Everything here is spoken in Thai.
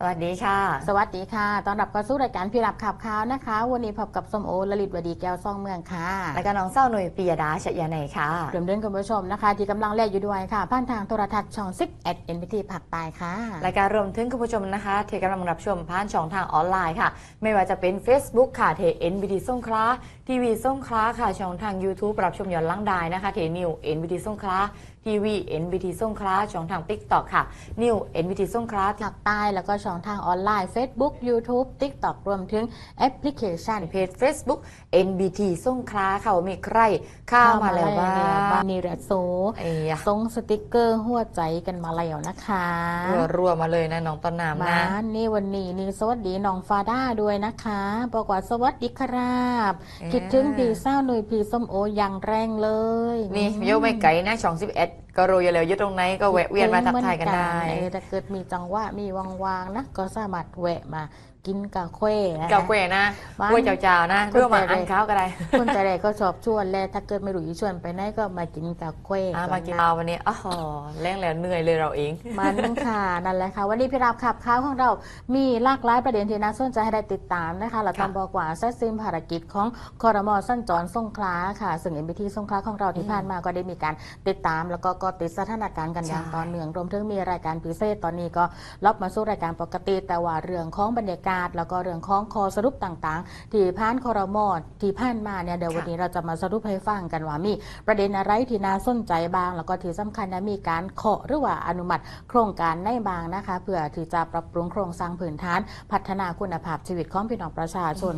วัสดีค่ะสวัสดีค่ะตอนรับเข้าสู่รายการพี่รับขับข่าวนะคะ วันนี้พบกับส้มโอลลิตวดีแก้วซ่องเมืองค่ะและก็น้องเศร้าหนุ่ยปียดาชยาในค่ะเริ่มเดินคุณผู้ชมนะคะ ที่กำลังแลกอยู่ด้วยค่ะผ่านทางโทรทัศน์ช่อง10 NBT ภาคใต้ค่ะและการรวมถึงคุณผู้ชมนะคะที่กำลังรับชมผ่านช่องทางออนไลน์ค่ะ ไม่ว่าจะเป็น Facebook ค่ะเท NBT สงขลาทีวีสงขลาค่ะช่องทาง YouTube รับชมย้อนหลังได้นะคะเทนิว NBT สงขลาทีวี NBT สงขลาช่องทาง TikTok ค่ะนิว NBT สงขลาภาคใต้แล้วก็ช่องทางออนไลน์ Facebook YouTube TikTok รวมถึงแอปพลิเคชันเพจ Facebook NBT สงขลาค่ะว่ามีใครเข้ามาแล้วบ้างนี่แหละโซเอ้ยส่งสติกเกอร์หัวใจกันมาแล้วนะคะรัวมาเลยนะน้องต้นน้ำนะนี่วันนี้นี่สวัสดีน้องฟาด้าด้วยนะคะบอกว่าสวัสดีครับคิดถึงพี่เศร้าหนุ่ยพี่ส้มโออย่างแรงเลยนี่โยไม่ไกลนะช่อง11ก็รู้อยู่แล้วอยู่ตรงไหนก็แวะเวียนมาทักทายกันได้ถ้าเกิดมีจังหวะมีว่างๆนะก็สามารถแวะมากินกาแควนะกาแควนะกล้วยเจ้าๆนะเพื่อมาอ่านข้าวก็ได้คนใจแรกก็ชอบชวนแล้วถ้าเกิดไม่รู้ชวนไปไหนก็มากินกาแควมากินข้าววันนี้อ๋อแรงแล้วเหนื่อยเลยเราเองมันค่ะนั่นแหละค่ะวันนี้พี่รับขับข้าวของเรามีหลากหลายประเด็นที่น่าสนใจให้ได้ติดตามนะคะเราต้องบอกว่าเสร็จสิ้นภารกิจของครม.สั้นจรสงขลาค่ะซึ่ง NBT สงขลาของเราที่ผ่านมาก็ได้มีการติดตามแล้วก็ติดสถานการณ์กันอย่างต่อเนื่องรวมถึงมีรายการพิเศษตอนนี้ก็รับมาสู่รายการปกติแต่ว่าเรื่องของบรรยากาศแล้วก็เรื่องของข้อสรุปต่างๆที่ผ่านครม.ที่ผ่านมาเนี่ยเดี๋ยววันนี้เราจะมาสรุปให้ฟังกันว่ามีประเด็นอะไรที่น่าสนใจบ้างแล้วก็ที่สำคัญนะมีการเคาะหรือว่าอนุมัติโครงการในบางนะคะเพื่อที่จะปรับปรุงโครงสร้างพื้นฐานพัฒนาคุณภาพชีวิตของพี่น้องประชาชน